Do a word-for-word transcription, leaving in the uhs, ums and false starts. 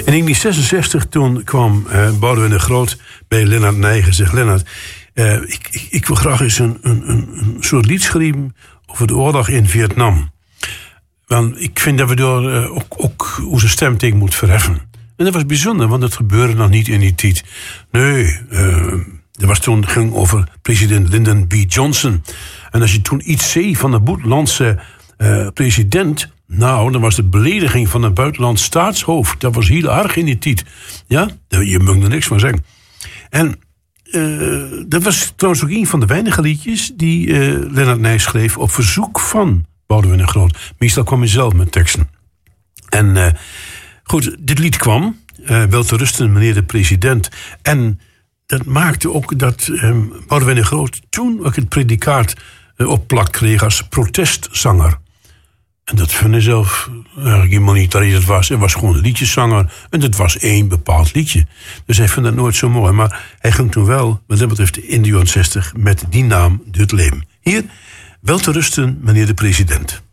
negentien zesenzestig toen kwam uh, Boudewijn de Groot bij Lennart Nijg en zegt... Lennart, uh, ik, ik, ik wil graag eens een, een, een soort lied schrijven over de oorlog in Vietnam. Want ik vind dat we door uh, ook, ook onze stem tegen moeten verheffen. En dat was bijzonder, want dat gebeurde nog niet in die tijd. Nee, uh, dat was toen ging over president Lyndon B. Johnson. En als je toen iets zei van de buitenlandse uh, president... nou, dan was de belediging van een buitenlands staatshoofd. Dat was heel erg in die tijd. Ja, je mag er niks van zeggen. En uh, dat was trouwens ook een van de weinige liedjes... die uh, Lennart Nijs schreef op verzoek van Boudewijn de Groot. Meestal kwam hij zelf met teksten. En uh, goed, dit lied kwam. Uh, wel te rusten, meneer de president. En dat maakte ook dat um, Boudewijn de Groot... toen ook het predicaat uh, op plak kreeg als protestzanger. En dat vond hij zelf eigenlijk helemaal niet dat hij dat was. Hij was gewoon een liedjeszanger. En dat was één bepaald liedje. Dus hij vond dat nooit zo mooi. Maar hij ging toen wel, wat dat betreft, in de jaren zestig... met die naam door het leven. Hier, wel te rusten, meneer de president.